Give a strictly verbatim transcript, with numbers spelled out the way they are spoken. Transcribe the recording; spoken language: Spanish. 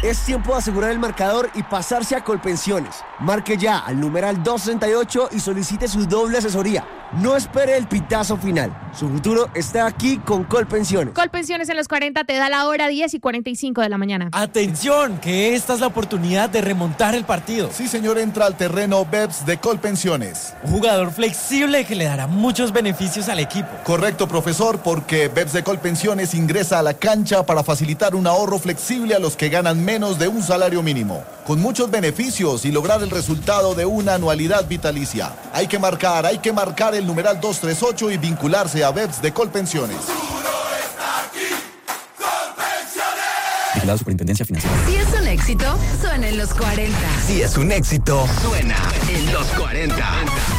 Es tiempo de asegurar el marcador y pasarse a Colpensiones. Marque ya al numeral doscientos sesenta y ocho y solicite su doble asesoría. No espere el pitazo final. Su futuro está aquí con Colpensiones. Colpensiones en los cuarenta te da la hora diez y cuarenta y cinco de la mañana. ¡Atención! Que esta es la oportunidad de remontar el partido. Sí, señor, entra al terreno B E P S de Colpensiones. Un jugador flexible que le dará muchos beneficios al equipo. Correcto, profesor, porque B E P S de Colpensiones ingresa a la cancha para facilitar un ahorro flexible a los que ganan menos de un salario mínimo, con muchos beneficios y lograr el resultado de una anualidad vitalicia. Hay que marcar, hay que marcar el numeral doscientos treinta y ocho y vincularse a B E P S de Colpensiones. La Superintendencia Financiera. Si es un éxito, suena en los cuarenta. Si es un éxito, suena en los cuarenta.